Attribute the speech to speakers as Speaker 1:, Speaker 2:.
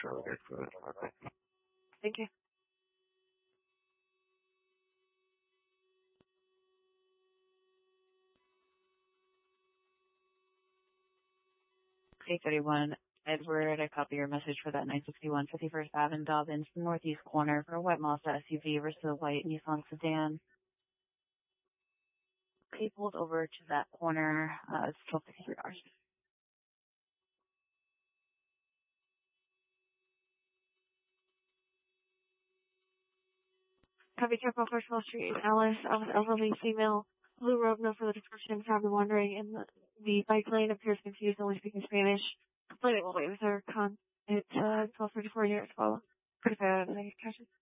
Speaker 1: Thank you.
Speaker 2: 831 Edward, I copy your message for that 961 51st Ave in Dobbins, the northeast corner for a white Mazda SUV versus a white Nissan sedan. He pulled over to that corner. It's 12:53 hours.
Speaker 1: Copy Capital First Wall Street, Alice, elderly female, blue robe, no further description, probably wandering in the bike lane, appears confused, only speaking Spanish. Complainant will wait with her it's 12:34 years, follow. Pretty bad, catches.